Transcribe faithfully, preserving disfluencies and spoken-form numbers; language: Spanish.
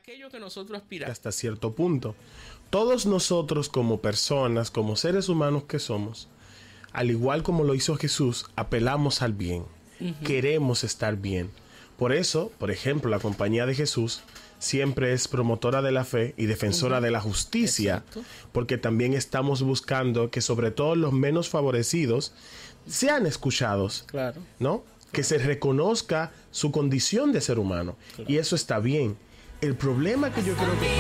aquello que nosotros aspiramos. Hasta cierto punto. Todos nosotros como personas, como seres humanos que somos, al igual como lo hizo Jesús, apelamos al bien. Uh-huh. Queremos estar bien. Por eso, por ejemplo, la Compañía de Jesús siempre es promotora de la fe y defensora uh-huh. de la justicia. Exacto. Porque también estamos buscando que sobre todo los menos favorecidos sean escuchados. Claro. ¿No? Que se reconozca su condición de ser humano. Claro. Y eso está bien. El problema que yo creo que...